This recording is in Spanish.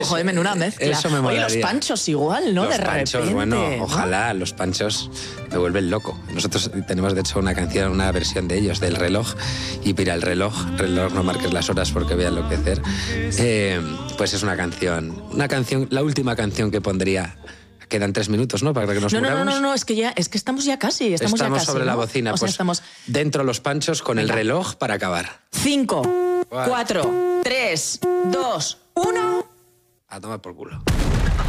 Joder, menuda mezcla. Eso me Oye, molaría. los Panchos igual, ¿no? Los de Panchos, repente. bueno, ¿no? ojalá, los Panchos me vuelven loco. Nosotros tenemos, de hecho, una canción, una versión de ellos, del reloj. Y mira, el reloj, no marques las horas porque voy a enloquecer. Pues es una canción, la última canción que pondría. Quedan 3 minutos, ¿no? Para que nos muramos. No, es que estamos ya casi. Estamos ya casi, sobre ¿no? la bocina, O sea, pues estamos... dentro los Panchos con el reloj para acabar. 5, 4, 3, 2, 1... A tomar por culo.